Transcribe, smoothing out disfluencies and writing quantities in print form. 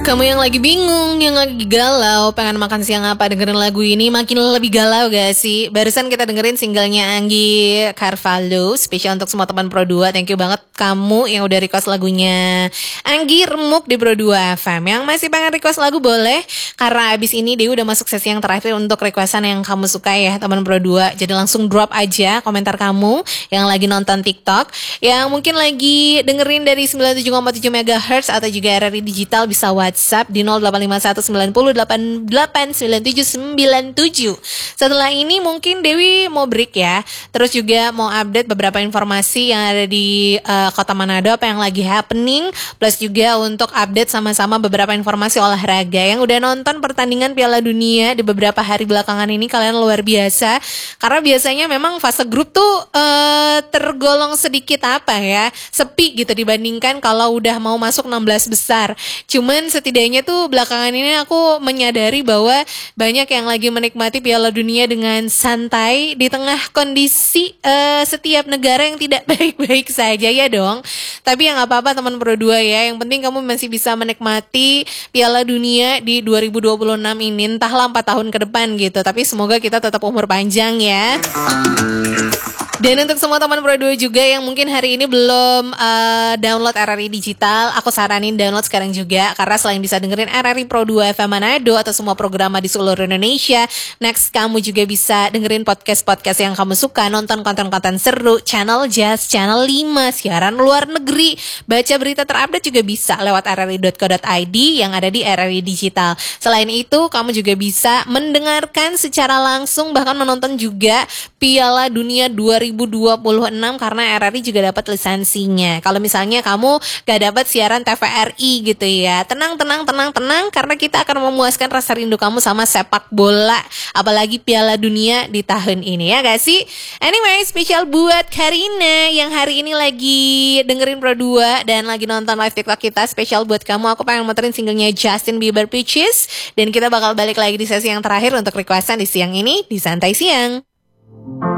Kamu yang lagi bingung, yang lagi galau, pengen makan siang apa, dengerin lagu ini makin lebih galau gak sih? Barusan kita dengerin singlenya Anggi Carvalho, spesial untuk semua teman Pro 2. Thank you banget kamu yang udah request lagunya Anggi Remuk di Pro 2 FM. Yang masih pengen request lagu boleh, karena abis ini Dewi udah masuk sesi yang terakhir untuk requestan yang kamu suka ya teman Pro 2. Jadi langsung drop aja komentar kamu yang lagi nonton TikTok, yang mungkin lagi dengerin dari 97,7 MHz atau juga RRI Digital, bisa WhatsApp di 085190889797. Setelah ini mungkin Dewi mau break ya. Terus juga mau update beberapa informasi yang ada di Kota Manado, apa yang lagi happening. Plus juga untuk update sama-sama beberapa informasi olahraga. Yang udah nonton pertandingan Piala Dunia di beberapa hari belakangan ini, kalian luar biasa. Karena biasanya memang fase grup tuh tergolong sedikit sepi gitu dibandingkan kalau udah mau masuk 16 besar. Cuman setidaknya tuh belakangan ini aku menyadari bahwa banyak yang lagi menikmati Piala Dunia dengan santai di tengah kondisi setiap negara yang tidak baik-baik saja ya dong. Tapi yang apa-apa teman Pro 2 ya, yang penting kamu masih bisa menikmati Piala Dunia di 2026 ini, entahlah 4 tahun ke depan gitu. Tapi semoga kita tetap umur panjang ya. Dan untuk semua teman Pro 2 juga yang mungkin hari ini belum download RRI Digital, aku saranin download sekarang juga. Karena selain bisa dengerin RRI Pro 2 FM Manado atau semua program di seluruh Indonesia, next kamu juga bisa dengerin podcast-podcast yang kamu suka, nonton konten-konten seru, channel Jazz, channel 5, siaran luar negeri, baca berita terupdate juga bisa lewat rri.co.id yang ada di RRI Digital. Selain itu, kamu juga bisa mendengarkan secara langsung, bahkan menonton juga Piala Dunia 2026 karena RRI juga dapat lisensinya. Kalau misalnya kamu gak dapat siaran TVRI gitu ya, tenang karena kita akan memuaskan rasa rindu kamu sama sepak bola, apalagi Piala Dunia di tahun ini ya gak sih? Anyway, spesial buat Karina yang hari ini lagi dengerin Pro 2 dan lagi nonton live TikTok kita. Spesial buat kamu, aku pengen muterin singlenya Justin Bieber Peaches, dan kita bakal balik lagi di sesi yang terakhir untuk requestan di siang ini di Santai Siang.